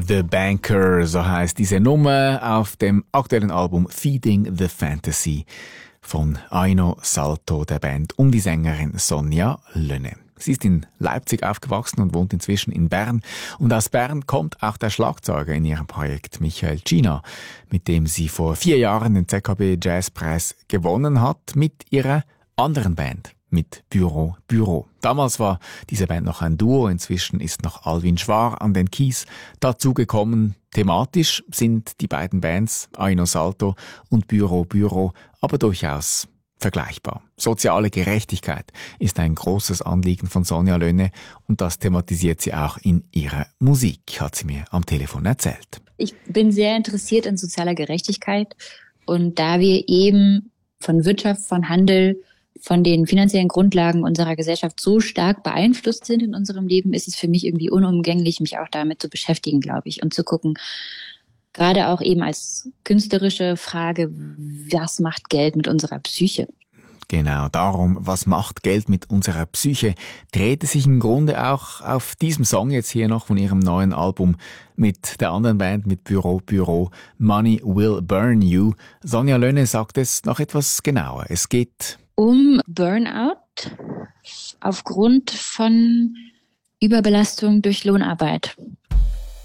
The Banker, so heißt diese Nummer auf dem aktuellen Album Feeding the Fantasy von Aino Salto, der Band um die Sängerin Sonja Lönne. Sie ist in Leipzig aufgewachsen und wohnt inzwischen in Bern. Und aus Bern kommt auch der Schlagzeuger in ihrem Projekt, Michael Gina, mit dem sie vor 4 Jahren den ZKB Jazzpreis gewonnen hat, mit ihrer anderen Band, mit Büro Büro. Damals war diese Band noch ein Duo, inzwischen ist noch Alwin Schwar an den Keys dazugekommen. Thematisch sind die beiden Bands, Aino Salto und Büro Büro, aber durchaus vergleichbar. Soziale Gerechtigkeit ist ein großes Anliegen von Sonja Lönne und das thematisiert sie auch in ihrer Musik, hat sie mir am Telefon erzählt. Ich bin sehr interessiert in sozialer Gerechtigkeit und da wir eben von Wirtschaft, von Handel, von den finanziellen Grundlagen unserer Gesellschaft so stark beeinflusst sind in unserem Leben, ist es für mich irgendwie unumgänglich, mich auch damit zu beschäftigen, glaube ich, und zu gucken, gerade auch eben als künstlerische Frage, was macht Geld mit unserer Psyche? Genau, darum, was macht Geld mit unserer Psyche, dreht es sich im Grunde auch auf diesem Song jetzt hier noch von ihrem neuen Album mit der anderen Band, mit Büro Büro, Money Will Burn You. Sonja Lönne sagt es noch etwas genauer. Es geht um Burnout aufgrund von Überbelastung durch Lohnarbeit.